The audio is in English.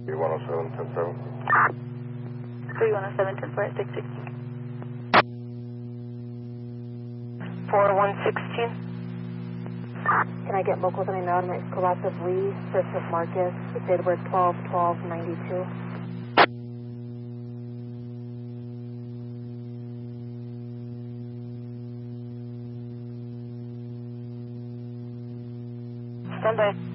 107, 3107, 10 at 616. 4116. Can I get locals on a nod? It's Colossus Lee, First of Marcus, date of birth 12/12/92. Stand by.